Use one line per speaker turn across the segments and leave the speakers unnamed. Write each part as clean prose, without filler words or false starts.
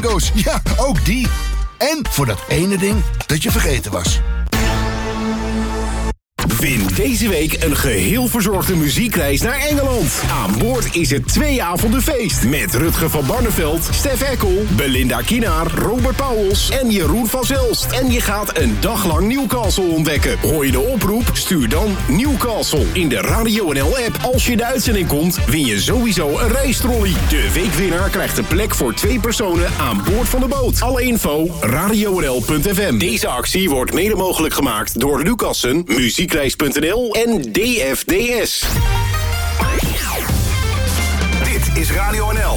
Goos, ja, ook die. En voor dat ene ding dat je vergeten was.
Win deze week een geheel verzorgde muziekreis naar Engeland. Aan boord is het 2 avonden feest. Met Rutger van Barneveld, Stef Eckel, Belinda Kienaar, Robert Pauwels en Jeroen van Zelst. En je gaat een dag lang Newcastle ontdekken. Hoor je de oproep? Stuur dan Newcastle in de Radio NL-app. Als je de uitzending komt, win je sowieso een reistrolley. De weekwinnaar krijgt een plek voor 2 personen aan boord van de boot. Alle info, radionl.fm. Deze actie wordt mede mogelijk gemaakt door Lucassen, muziekreis.nl en DFDS.
Dit is Radio NL.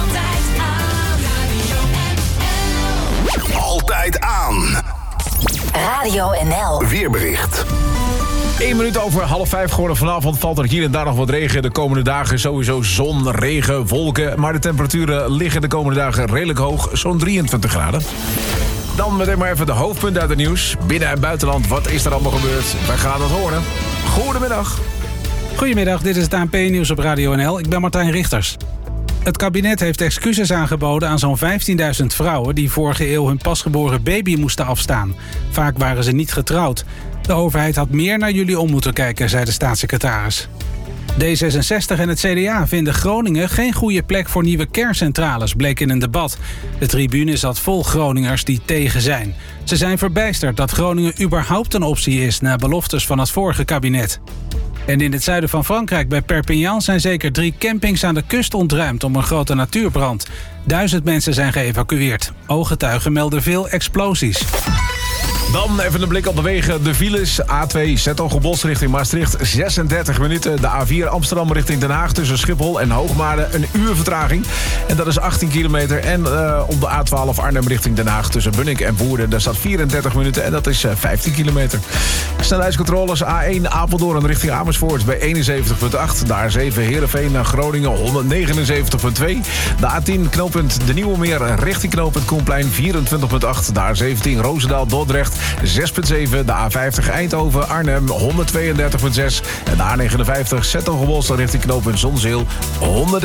Altijd aan.
Radio NL.
Weerbericht.
1 minuut over 4:30 geworden. Vanavond valt er hier en daar nog wat regen. De komende dagen sowieso zon, regen, wolken. Maar de temperaturen liggen de komende dagen redelijk hoog. Zo'n 23 graden. Dan meteen maar even de hoofdpunten uit het nieuws. Binnen- en buitenland, wat is er allemaal gebeurd? Wij gaan het horen. Goedemiddag.
Goedemiddag, dit is het ANP-nieuws op Radio NL. Ik ben Martijn Richters. Het kabinet heeft excuses aangeboden aan zo'n 15.000 vrouwen... die vorige eeuw hun pasgeboren baby moesten afstaan. Vaak waren ze niet getrouwd. De overheid had meer naar jullie om moeten kijken, zei de staatssecretaris. D66 en het CDA vinden Groningen geen goede plek voor nieuwe kerncentrales, bleek in een debat. De tribune zat vol Groningers die tegen zijn. Ze zijn verbijsterd dat Groningen überhaupt een optie is na beloftes van het vorige kabinet. En in het zuiden van Frankrijk, bij Perpignan, zijn zeker 3 campings aan de kust ontruimd om een grote natuurbrand. 1000 mensen zijn geëvacueerd. Ooggetuigen melden veel explosies.
Dan even een blik op de wegen. De files A2 Zetogenbos richting Maastricht 36 minuten. De A4 Amsterdam richting Den Haag tussen Schiphol en Hoogmade een uur vertraging. En dat is 18 kilometer. En op de A12 Arnhem richting Den Haag tussen Bunnik en Woerden. Daar staat 34 minuten en dat is 15 kilometer. Snelheidscontroles A1 Apeldoorn richting Amersfoort bij 71,8. De A7 Heerenveen naar Groningen 179,2. De A10 knooppunt De Nieuwe Meer richting knooppunt Koenplein 24,8. De A17 Roosendaal Dordrecht 6,7. De A50 Eindhoven Arnhem 132,6. En de A59 Zetogenbos richting knooppunt Zonzeel 100.